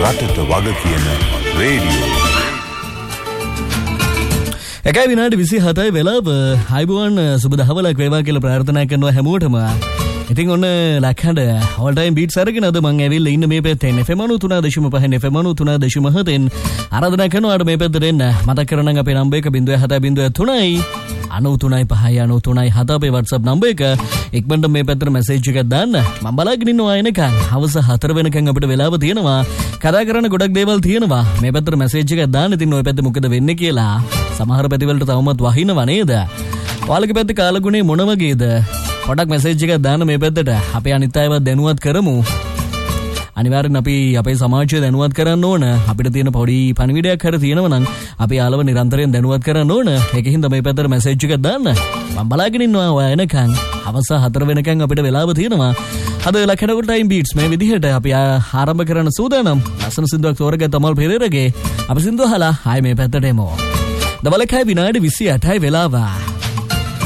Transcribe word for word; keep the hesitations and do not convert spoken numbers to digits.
රටට වග කියන රේඩියෝ. එකයි විනාඩි විසිහතයි වෙලාව. අයිබෝන් සුබ දහවලක් වේවා කියලා ප්‍රාර්ථනා කරනවා හැමෝටම. ඉතින් ඔන්න ලක්හඬ all time beats අරගෙන අද මම ඇවිල්ලා ඉන්න මේ පැත්තේ F M ninety three point five F M ninety three point seven ආරාධනා කරනවා මේ පැත්තට එන්න. මතක් කරගන්න අපේ නම්බර් එක zero seven zero seven three ninety five ninety seven අපේ WhatsApp නම්බර් එක. ඉක්මනට මේ පැත්තට මැසේජ් එකක් දාන්න. මම බලාගෙන ඉන්නවා එනකන්. හවස හතර වෙනකන් අපිට වෙලාව තියෙනවා. කතා කරන්න ගොඩක් දේවල් තියෙනවා. මේ පැත්තට මැසේජ් එකක් දාන්න. ඉතින් ඔය පැත්තේ මොකද වෙන්නේ කියලා. සමහර පැතිවලට තවමත් වහිනව නේද? ඔයාලගේ පැත්තේ කාලගුණේ මොන වගේද? පොඩක් මැසේජ් එකක් දාන්න මේ පැත්තට. අපේ අනිත් අයව දැනුවත් කරමු. අනිවාර්යෙන් අපි අපේ සමාජය දැනුවත් කරන්න ඕන. අපිට තියෙන පොඩි පණිවිඩයක් හරි තියෙනවා නම් අපි යාළුව නිරන්තරයෙන් දැනුවත් කරන්න ඕන. ඒකෙන් තමයි මේ පැත්තට මැසේජ් එකක් දාන්න. මම බලාගෙන ඉන්නවා ඔයා එනකන්. හවස හතර වෙනකන් අපිට වෙලාව තියෙනවා. අද ලක්ෂණ ටයිම් බීට්ස් මේ විදිහට අපි ආරම්භ කරන්න සූදානම්. ලස්සන සින්දුවක් තෝරගත්ත අමල් පෙරේරගේ අපි සින්දුව අහලා ආයේ මේ පැත්තට එමු. දවල් එකයි විනාඩි විසිඅටයි වෙලාව.